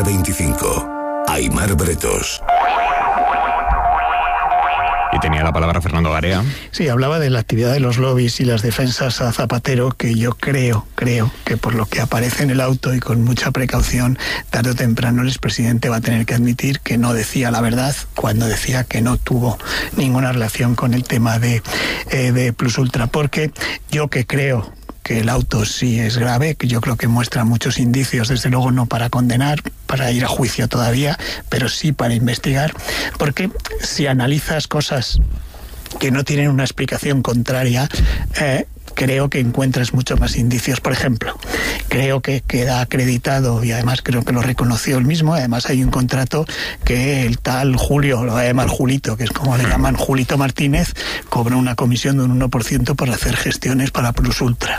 25. Aimar Bretos. Y tenía la palabra Fernando Garea. Sí, hablaba de la actividad de los lobbies y las defensas a Zapatero, que yo creo que por lo que aparece en el auto y con mucha precaución, tarde o temprano el expresidente va a tener que admitir que no decía la verdad cuando decía que no tuvo ninguna relación con el tema de Plus Ultra, porque yo que creo que el auto sí es grave, que yo creo que muestra muchos indicios, desde luego no para condenar, para ir a juicio todavía, pero sí para investigar, porque si analizas cosas que no tienen una explicación contraria, creo que encuentras muchos más indicios. Por ejemplo, creo que queda acreditado, y además creo que lo reconoció él mismo, además hay un contrato que el tal Julio, lo va a llamar Julito, que es como le llaman, Julito Martínez, cobra una comisión de un 1% por hacer gestiones para Plus Ultra.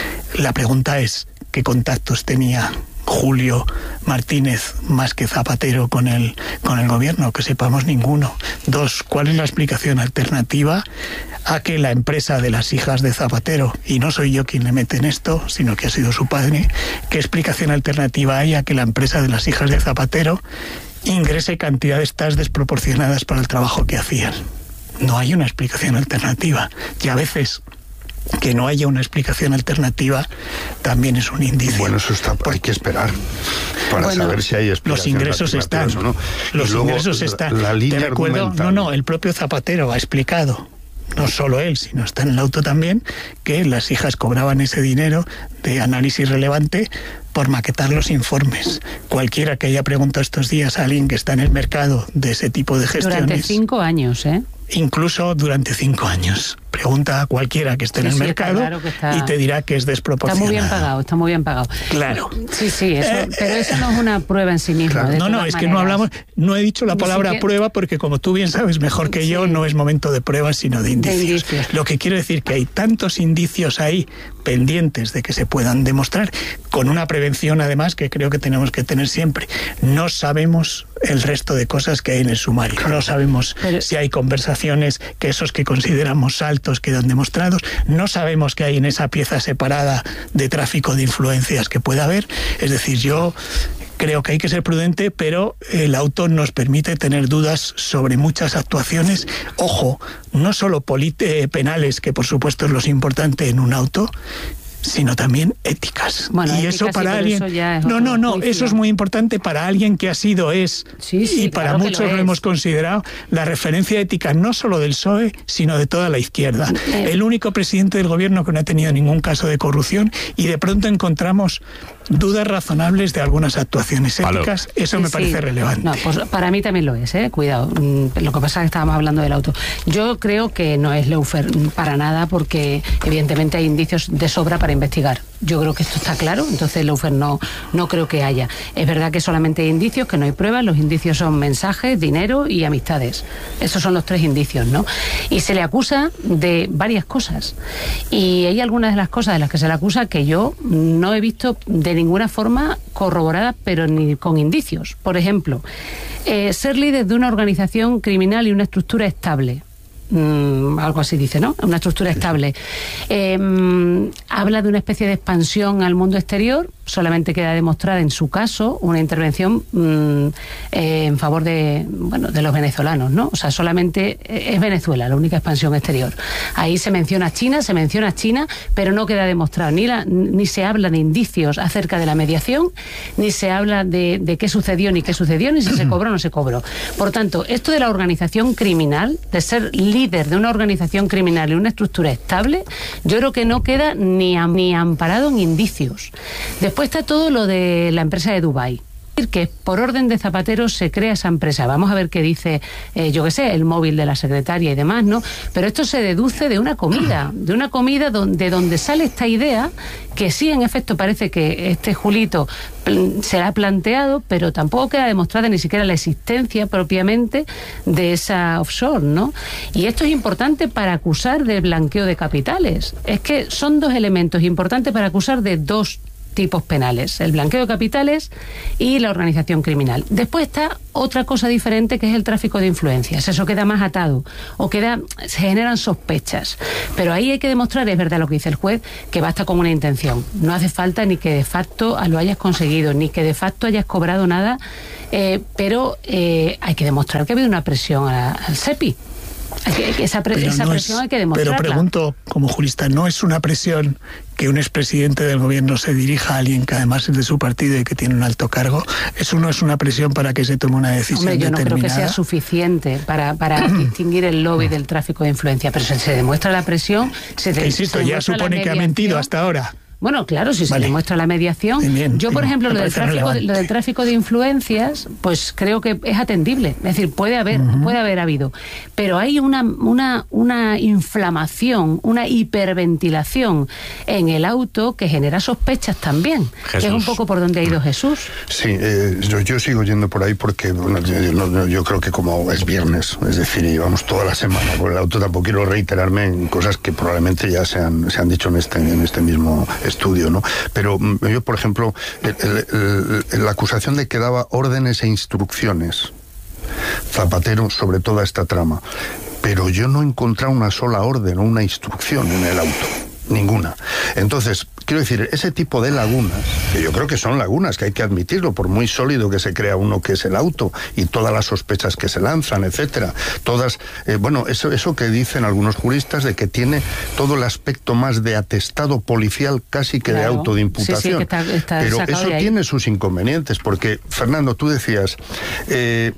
La pregunta es, ¿qué contactos tenía Julio Martínez más que Zapatero con el gobierno? Que sepamos, ninguno. 2, ¿cuál es la explicación alternativa a que la empresa de las hijas de Zapatero, y no soy yo quien le mete en esto, sino que ha sido su padre, qué explicación alternativa hay a que la empresa de las hijas de Zapatero ingrese cantidades tan desproporcionadas para el trabajo que hacían? No hay una explicación alternativa. Y a veces que no haya una explicación alternativa también es un indicio. Bueno, eso está, hay que esperar para saber si hay explicación. Los ingresos están, o no. Los ingresos están. La línea Te recuerdo, el propio Zapatero ha explicado, no solo él, sino está en el auto también, que las hijas cobraban ese dinero de análisis relevante por maquetar los informes. Cualquiera que haya preguntado estos días a alguien que está en el mercado de ese tipo de gestiones... Durante 5 años, ¿eh? Incluso durante 5 años. Pregunta a cualquiera que esté en el mercado, claro, y te dirá que es desproporcionado. Está muy bien pagado. Claro. Sí, pero eso no es una prueba en sí misma. Claro. No, es que no hablamos, no he dicho la palabra prueba porque, como tú bien sabes mejor que yo, no es momento de pruebas sino de indicios. Lo que quiero decir que hay tantos indicios ahí pendientes de que se puedan demostrar, con una prevención además que creo que tenemos que tener siempre. No sabemos el resto de cosas que hay en el sumario. No sabemos si hay conversaciones que esos que consideramos saltos quedan demostrados. No sabemos qué hay en esa pieza separada de tráfico de influencias que pueda haber. Es decir, yo creo que hay que ser prudente, pero el auto nos permite tener dudas sobre muchas actuaciones. Ojo, no solo penales, que por supuesto es lo importante en un auto, sino también éticas. Bueno, y eso para alguien... Eso es muy importante para alguien que ha sido, y para claro muchos lo hemos considerado, la referencia ética no solo del PSOE, sino de toda la izquierda. El único presidente del gobierno que no ha tenido ningún caso de corrupción, y de pronto encontramos dudas razonables de algunas actuaciones éticas. Eso me parece relevante. No, pues para mí también lo es, cuidado. Lo que pasa es que estábamos hablando del auto. Yo creo que no es lawfare para nada, porque evidentemente hay indicios de sobra para investigar. Yo creo que esto está claro, entonces lawfare no creo que haya. Es verdad que solamente hay indicios, que no hay pruebas. Los indicios son mensajes, dinero y amistades. Esos son los 3 indicios, ¿no? Y se le acusa de varias cosas. Y hay algunas de las cosas de las que se le acusa que yo no he visto de ninguna forma corroborada, pero ni con indicios. Por ejemplo, ser líder de una organización criminal y una estructura estable. Algo así dice, ¿no? Una estructura estable. Habla de una especie de expansión al mundo exterior. Solamente queda demostrada en su caso una intervención en favor de los venezolanos, ¿no? O sea, solamente es Venezuela la única expansión exterior. Ahí se menciona China, pero no queda demostrado, ni se habla de indicios acerca de la mediación, ni se habla de qué sucedió, ni si se cobró o no se cobró. Por tanto, esto de la organización criminal, de ser líder de una organización criminal y una estructura estable, yo creo que no queda ni amparado en indicios. Después está todo lo de la empresa de Dubái, que por orden de Zapatero se crea esa empresa. Vamos a ver qué dice, el móvil de la secretaria y demás, ¿no? Pero esto se deduce de una comida de donde sale esta idea, que sí, en efecto, parece que este Julito se la ha planteado, pero tampoco queda demostrada ni siquiera la existencia propiamente de esa offshore, ¿no? Y esto es importante para acusar de blanqueo de capitales. Es que son 2 elementos importantes para acusar de 2 tipos penales: el blanqueo de capitales y la organización criminal. Después está otra cosa diferente, que es el tráfico de influencias. Eso queda más atado, se generan sospechas. Pero ahí hay que demostrar, es verdad lo que dice el juez, que basta con una intención. No hace falta ni que de facto lo hayas conseguido, ni que de facto hayas cobrado nada, pero hay que demostrar que ha habido una presión al SEPI. Esa presión hay que demostrarla. Pero pregunto, como jurista, ¿no es una presión que un expresidente del gobierno se dirija a alguien que además es de su partido y que tiene un alto cargo? ¿Eso no es una presión para que se tome una decisión determinada? Yo no creo que sea suficiente para distinguir el lobby del tráfico de influencia, pero si se demuestra la presión, insisto, ya supone que ha mentido hasta ahora. Bueno, claro, si se demuestra la mediación. Bien, yo, por ejemplo, lo del tráfico de influencias, pues creo que es atendible. Es decir, puede haber habido. Pero hay una inflamación, una hiperventilación en el auto que genera sospechas también. Jesús. Que es un poco por donde ha ido Jesús. Sí, yo sigo yendo por ahí porque yo creo que como es viernes, es decir, llevamos toda la semana por el auto, tampoco quiero reiterarme en cosas que probablemente ya se han dicho en este mismo estudio, ¿no? Pero yo, por ejemplo, la acusación de que daba órdenes e instrucciones Zapatero sobre toda esta trama, pero yo no he encontrado una sola orden o una instrucción en el auto, ninguna. Entonces, quiero decir, ese tipo de lagunas, que yo creo que son lagunas, que hay que admitirlo, por muy sólido que se crea uno que es el auto, y todas las sospechas que se lanzan, etcétera, todas, eso que dicen algunos juristas de que tiene todo el aspecto más de atestado policial casi que de auto de imputación. Sí, está pero eso tiene sus inconvenientes, porque, Fernando, tú decías, ¿qué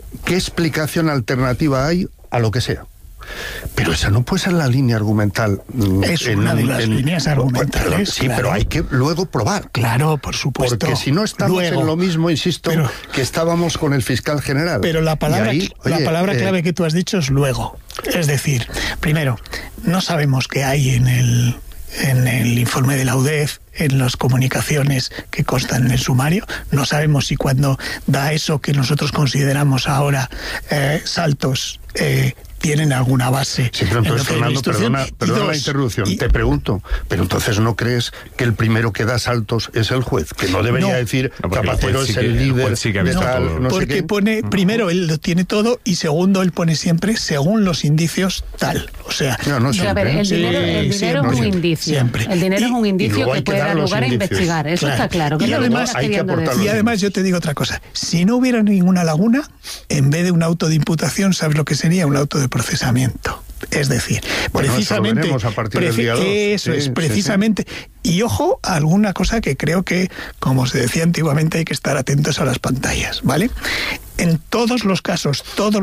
explicación alternativa hay a lo que sea? Pero esa no puede ser la línea argumental. Es una de las líneas argumentales. Sí, claro. Pero hay que luego probar. Claro, por supuesto. Porque si no estamos en lo mismo, insisto, que estábamos con el fiscal general. Pero la palabra clave que tú has dicho es luego. Es decir, primero, no sabemos qué hay en el informe de la UDEF, en las comunicaciones que constan en el sumario. No sabemos si cuando da eso que nosotros consideramos ahora saltos, tienen alguna base. Sí, pero entonces, Fernando, perdona la interrupción. Te pregunto, pero entonces ¿no crees que el primero que da saltos es el juez? Que no debería decir Zapatero es el líder. Porque pone, primero, él lo tiene todo, y segundo, él pone siempre, según los indicios, tal. O sea, el dinero es un indicio. Siempre. El dinero es un indicio que puede dar lugar a investigar. Eso está claro. Y además yo te digo otra cosa. Si no hubiera ninguna laguna, en vez de un auto de imputación, ¿sabes lo que sería? Un auto de procesamiento. Es decir, precisamente eso a partir del día 2. Eso es, precisamente. Y ojo a alguna cosa que creo que, como se decía antiguamente, hay que estar atentos a las pantallas, ¿vale? En todos los casos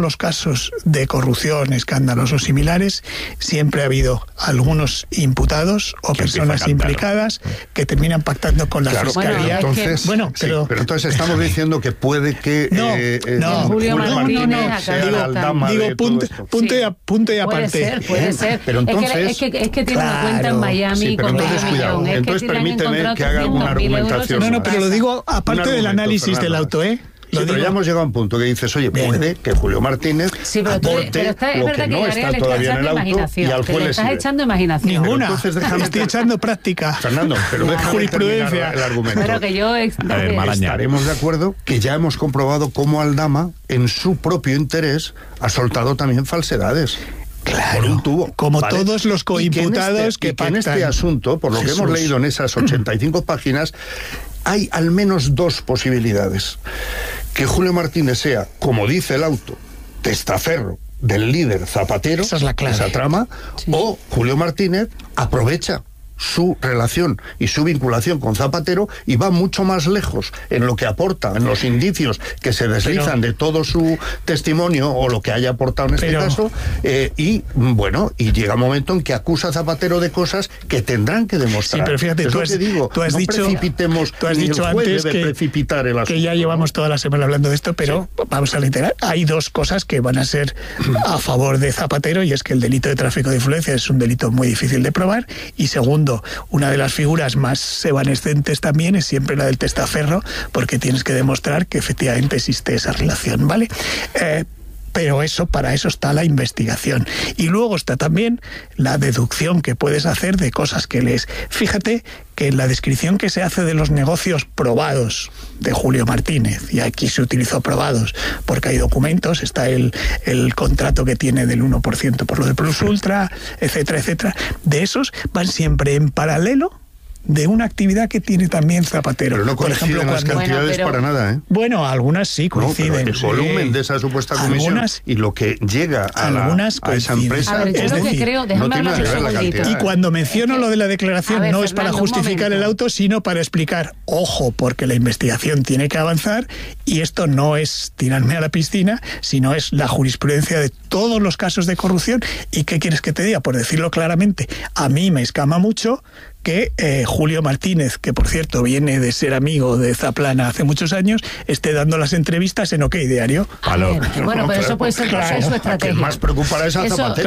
de corrupción, escándalos o similares, siempre ha habido algunos imputados o personas implicadas que terminan pactando con la fiscalía. Pero entonces estamos diciendo que puede que Julio Martínez digo punto y aparte. Puede ser. Pero entonces, es que tiene una cuenta en Miami con entonces, cuidado. Entonces permíteme que haga alguna argumentación. No, pero lo digo aparte del análisis del auto, pero ya hemos llegado a un punto que dices, oye, puede que Julio Martínez aporte lo que no está todavía en el auto y al juez le estás echando imaginación. Ninguna. Entonces estoy echando práctica. Fernando, pero déjame terminar el argumento. Pero que yo estaremos de acuerdo que ya hemos comprobado cómo Aldama, en su propio interés, ha soltado también falsedades. Claro, por un tubo, como todos los coimputados que en este asunto, por lo que hemos leído en esas 85 páginas, hay al menos dos posibilidades. Que Julio Martínez sea, como dice el auto, testaferro del líder Zapatero, esa es la clave, esa trama, o Julio Martínez aprovecha su relación y su vinculación con Zapatero y va mucho más lejos en lo que aporta, en los indicios que se deslizan de todo su testimonio o lo que haya aportado en este caso, y llega un momento en que acusa a Zapatero de cosas que tendrán que demostrar. Sí, pero fíjate, tú has dicho antes precipitar el asunto, que ya llevamos toda la semana hablando de esto, pero vamos a literar, hay dos cosas que van a ser a favor de Zapatero, y es que el delito de tráfico de influencia es un delito muy difícil de probar, y segundo, una de las figuras más evanescentes también es siempre la del testaferro, porque tienes que demostrar que efectivamente existe esa relación, ¿vale? Pero para eso está la investigación. Y luego está también la deducción que puedes hacer de cosas que lees. Fíjate que en la descripción que se hace de los negocios probados de Julio Martínez, y aquí se utilizó probados porque hay documentos, está el contrato que tiene del 1% por lo de Plus Ultra, etcétera, etcétera, de esos van siempre en paralelo de una actividad que tiene también Zapatero. Pero no coinciden las cantidades para nada, ¿eh? Bueno, algunas sí coinciden. No, el volumen de esa supuesta comisión y lo que llega a esa empresa... A ver, yo lo que creo, déjame hablar un segundito. Y cuando menciono lo de la declaración, no es para justificar el auto, sino para explicar, ojo, porque la investigación tiene que avanzar y esto no es tirarme a la piscina, sino es la jurisprudencia de todos los casos de corrupción. ¿Y qué quieres que te diga? Por decirlo claramente, a mí me escama mucho que Julio Martínez, que por cierto viene de ser amigo de Zaplana hace muchos años, esté dando las entrevistas en OK Diario. Bueno, pero eso puede ser su estrategia. Más preocupada es a Zapatero.